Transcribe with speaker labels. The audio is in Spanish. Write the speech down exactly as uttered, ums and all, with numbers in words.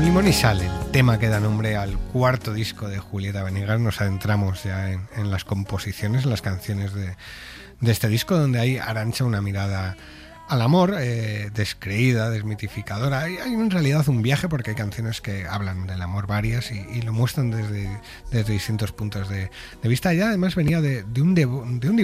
Speaker 1: Limón y Sal, el tema que da nombre al cuarto disco de Julieta Venegas. Nos adentramos ya en, en las composiciones, en las canciones de, de este disco, donde hay Arantxa una mirada al amor, eh, descreída, desmitificadora. Hay, hay en realidad un viaje, porque hay canciones que hablan del amor varias y, y lo muestran desde, desde distintos puntos de, de vista. Ella además venía de, de un, de, de un